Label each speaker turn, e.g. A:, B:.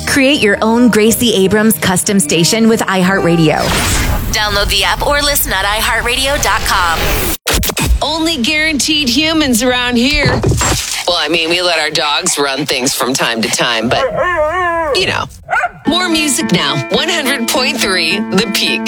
A: Create your own Gracie Abrams custom station with iHeartRadio. Download the app or listen at iHeartRadio.com.
B: Only guaranteed humans around here. Well, I mean, we let our dogs run things from time to time, but, you know. More music now. 100.3 The Peak.